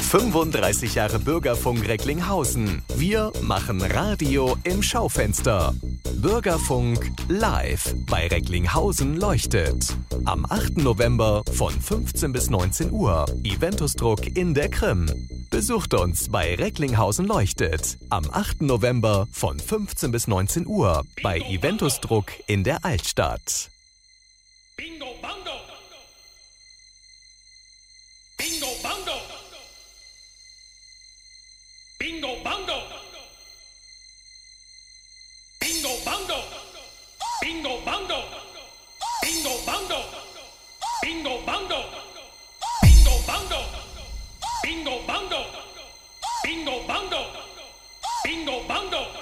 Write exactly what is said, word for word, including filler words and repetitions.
fünfunddreißig Jahre Bürgerfunk Recklinghausen. Wir machen Radio im Schaufenster. Bürgerfunk live bei Recklinghausen leuchtet. Am achten November von fünfzehn bis neunzehn Uhr. Eventusdruck in der Krim. Besucht uns bei Recklinghausen leuchtet. Am achten November von fünfzehn bis neunzehn Uhr bei Eventusdruck in der Altstadt. Bingo Bango! Bingo Bango! Bingo Bango! Bingo Bango! Bingo Bango! Bingo Bango! Bingo Bango! Bingo Bango! Bingo Bango! Bingo Bango! Bingo Bango!